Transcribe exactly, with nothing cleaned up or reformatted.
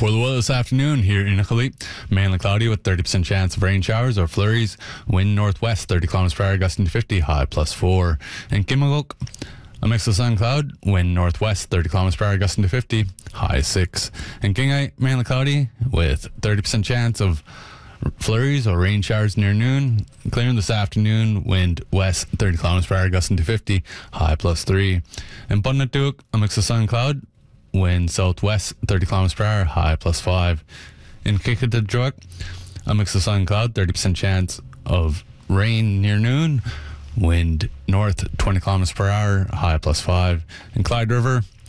For the weather this afternoon here in Inaghalí, mainly cloudy with thirty percent chance of rain showers or flurries. Wind northwest thirty kilometers per hour, gusting to fifty, high plus four. In Kimagok, a mix of sun and cloud, wind northwest thirty kilometers per hour, gusting to fifty, high six. In Kingai, mainly cloudy with thirty percent chance of flurries or rain showers near noon. Clearing this afternoon, wind west thirty kilometers per hour, gusting to fifty, high plus three. In Bunnatuk, a mix of sun and cloud, wind southwest thirty kilometers per hour, high plus five. In Kikatadruk, a mix of sun and cloud, thirty percent chance of rain near noon. Wind north twenty kilometers per hour, high plus five. In Clyde River,